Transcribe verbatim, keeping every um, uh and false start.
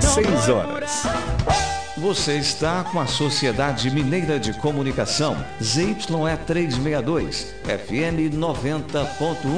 seis horas. Você está com a Sociedade Mineira de Comunicação, Z Y E trezentos e sessenta e dois, F M noventa ponto um.